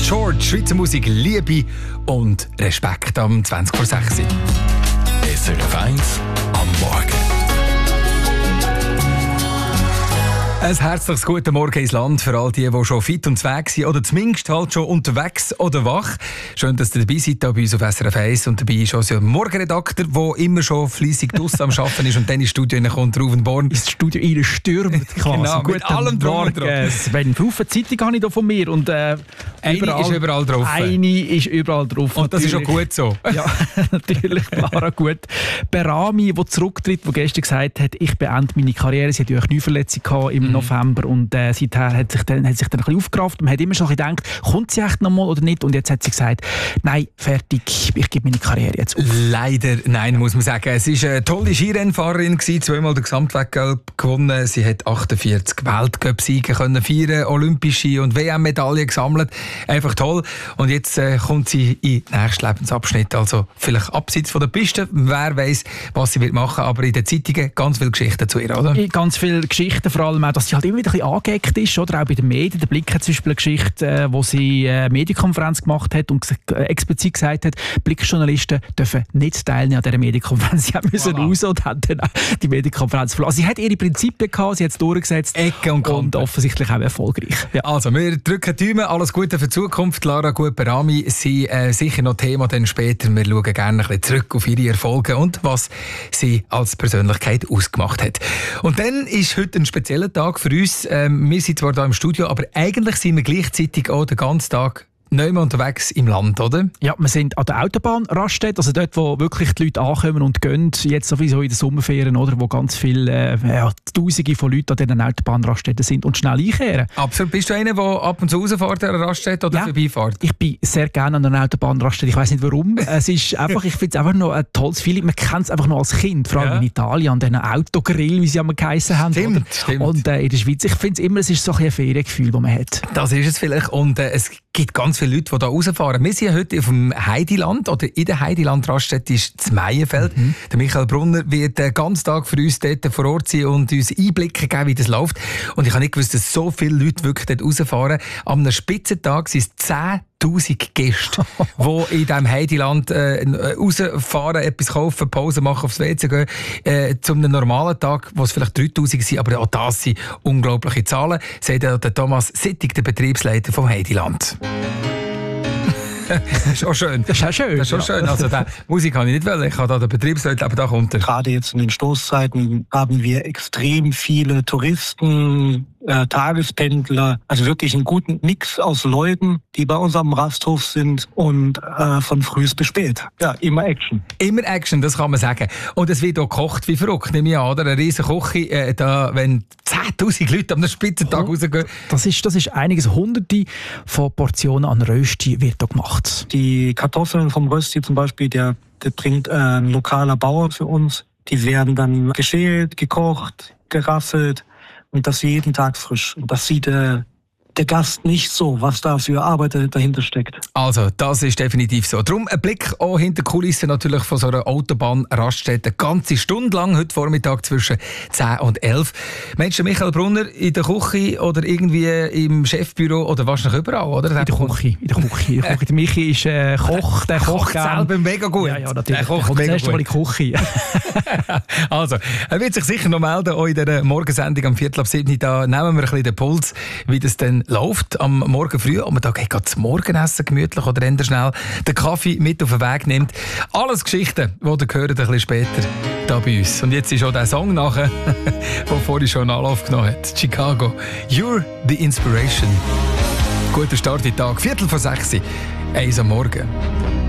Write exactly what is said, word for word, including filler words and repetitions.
George, Schweizer Musik, Liebe und Respekt am zwanzig vor sechs. S R F eins am Morgen. Ein herzliches guten Morgen ins Land für all die, die schon fit und weg sind oder zumindest halt schon unterwegs oder wach. Schön, dass ihr dabei seid hier bei uns auf S R F eins und dabei ist unser Morgenredakteur, der immer schon fleissig draussen am Arbeiten ist und dann ins Studio kommt, rauf und born. Ins Studio rein stürmt quasi. Genau, mit allem drum und dran. Sven, Haufen Zeitung habe ich hier von mir und äh, eine überall, ist überall drauf. Eine ist überall drauf. Und das natürlich. Ist auch gut so. Ja, natürlich, Clara, gut. Berami, die zurücktritt, die gestern gesagt hat, ich beende meine Karriere. Sie hatte ja eine Knieverletzung gehabt im Mhm. November und äh, seither hat sich dann, hat sich dann ein bisschen aufgerafft. Man hat immer schon gedacht, kommt sie echt noch mal oder nicht? Und jetzt hat sie gesagt, nein, fertig, ich gebe meine Karriere jetzt auf. Leider nein, muss man sagen. Es war eine tolle Skirennfahrerin, zweimal den Gesamtweltcup gewonnen. Sie hat achtundvierzig Weltcup-Siege können feiern, olympische und W M-Medaillen gesammelt. Einfach toll. Und jetzt äh, kommt sie in den nächsten Lebensabschnitt. Also vielleicht abseits von der Piste. Wer weiß, was sie wird machen. Aber in den Zeitungen ganz viele Geschichten zu ihr, oder? Ganz viele Geschichten, vor allem auch, dass sie halt immer wieder ein bisschen angeeckt ist, oder auch bei den Medien. Der Blick hat zum Beispiel eine Geschichte, äh, wo sie eine Medienkonferenz gemacht hat und äh, explizit gesagt hat, Blickjournalisten dürfen nicht teilnehmen an dieser Medienkonferenz. Sie müssen voilà. raus und haben dann auch die Medienkonferenz verlassen. Sie hat ihre Prinzipien gehabt, sie hat es durchgesetzt. Ecke und, und offensichtlich auch erfolgreich. Ja. Also, wir drücken die Daumen, alles Gute für die Zukunft. Lara Gut-Berami sind äh, sicher noch Thema dann später. Wir schauen gerne ein bisschen zurück auf ihre Erfolge und was sie als Persönlichkeit ausgemacht hat. Und dann ist heute ein spezieller Tag für uns. Ähm, wir sind zwar hier im Studio, aber eigentlich sind wir gleichzeitig auch den ganzen Tag nicht mehr unterwegs im Land, oder? Ja, wir sind an der Autobahnraststätte, also dort, wo wirklich die Leute ankommen und gehen, jetzt sowieso in den Sommerferien, oder, wo ganz viele, äh, ja, Tausende von Leuten an diesen Autobahnraststätten sind und schnell einkehren. Absolut. Bist du einer, der ab und zu rausfährt an einer Raststätte oder ja, vorbeifährt? Ich bin sehr gerne an einer Autobahnraststätte. Ich weiss nicht warum. Es ist einfach, ich finde es einfach noch ein tolles Feeling. Man kennt es einfach noch als Kind, vor allem ja. in Italien, an diesen Autogrill, wie sie einmal geheissen haben. Stimmt, stimmt. Und äh, in der Schweiz, ich finde es immer, es ist so ein, ein Feriengefühl, das man hat. Das ist es vielleicht. Und äh, es gibt ganz viele Leute, die hier rausfahren. Wir sind heute auf dem Heidiland, oder in der Heidiland-Raststätte ist das Meienfeld. Mhm. Der Michael Brunner wird den ganzen Tag für uns dort vor Ort sein und uns Einblicke geben, wie das läuft. Und ich habe nicht gewusst, dass so viele Leute wirklich dort rausfahren. Am einem Spitzentag sind es zehntausend Gäste, die in diesem Heidiland äh, rausfahren, etwas kaufen, Pause machen, aufs W C gehen. Äh, zu einem normalen Tag, wo es vielleicht dreitausend sind, aber auch das sind unglaubliche Zahlen, sagt der Thomas Sittig, der Betriebsleiter vom Heidiland. Das ist auch schön. Das ist auch schön. Das ist auch schön. Also, die Musik kann ich nicht wollen. Ich habe da den Betriebsleiter, aber da kommt er. Gerade jetzt in den Stoßzeiten haben wir extrem viele Touristen, äh, Tagespendler, also wirklich einen guten Mix aus Leuten, die bei uns am Rasthof sind und äh, von früh bis spät. Ja, immer Action. Immer Action, das kann man sagen. Und es wird auch gekocht wie verrückt, nehme ich an, oder? Eine riesen Küche, äh, da, wenn zehntausend Leute am Spitzentag oh, rausgehen. Das ist, das ist einiges. Hunderte von Portionen an Rösti wird da gemacht. Die Kartoffeln vom Rösti zum Beispiel, der, der bringt äh, ein lokaler Bauer für uns. Die werden dann geschält, gekocht, geraffelt und das jeden Tag frisch. Und das sieht äh, der Gast nicht so, was da für Arbeit dahinter steckt. Also, das ist definitiv so. Darum ein Blick auch hinter die Kulissen natürlich von so einer Autobahnraststätte. Eine ganze Stunde lang, heute Vormittag zwischen zehn und elf. Meinst du Michael Brunner in der Küche oder irgendwie im Chefbüro oder wahrscheinlich überall, oder? In der Küche. In der Küche. In der Küche. Der Michi ist äh, Koch, der, der kocht selber mega gut. Ja, ja, natürlich. Der kocht der mega gut. Mal in die Küche. Also, er wird sich sicher noch melden, auch in dieser Morgensendung am Viertel ab sieben. Da nehmen wir ein bisschen den Puls, wie das dann läuft am Morgen früh. Und man da geht das Morgenessen gemütlich oder eher schnell den Kaffee mit auf den Weg nimmt. Alles Geschichten, die ihr hört, ein bisschen später da bei uns. Und jetzt ist auch der Song nachher, der vorhin schon einen Anlauf genommen hat. Chicago. You're the Inspiration. Guter Start in den Tag. Viertel vor sechs. Eins am Morgen.